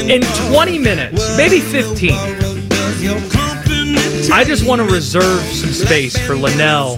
In 20 minutes, maybe 15, I just want to reserve some space for Linnell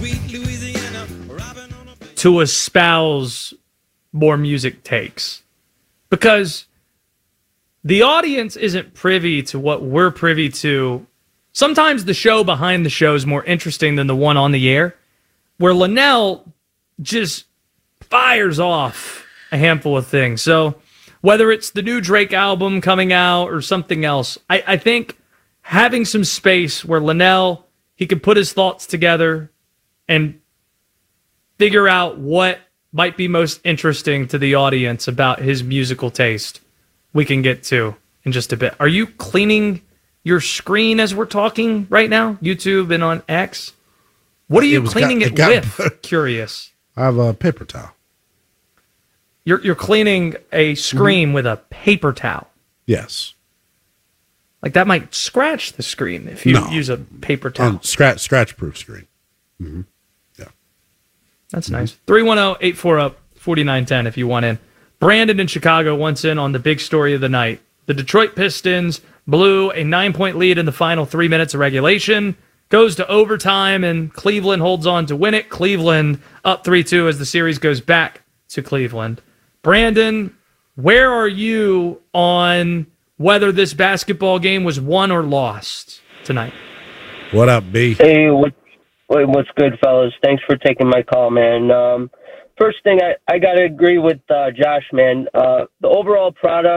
to espouse more music takes. Because the audience isn't privy to what we're privy to. Sometimes the show behind the show is more interesting than the one on the air, where Linnell just fires off a handful of things. So whether it's the new Drake album coming out or something else, I think having some space where Linnell, he could put his thoughts together and figure out what might be most interesting to the audience about his musical taste, we can get to in just a bit. Are you cleaning your screen as we're talking right now? YouTube and on X? What are you cleaning it with? Curious. I have a paper towel. You're cleaning a screen with a paper towel. Yes. Like that might scratch the screen if you use a paper towel. Scratch-proof screen. Mm-hmm. Yeah. That's nice. 310-840-4910 if you want in. Brandon in Chicago wants in on the big story of the night. The Detroit Pistons blew a 9-point lead in the final 3 minutes of regulation. Goes to overtime, and Cleveland holds on to win it. Cleveland up 3-2 as the series goes back to Cleveland. Brandon, where are you on whether this basketball game was won or lost tonight? What up, B? Hey, what's good, fellas? Thanks for taking my call, man. First thing, I got to agree with Josh, man. The overall product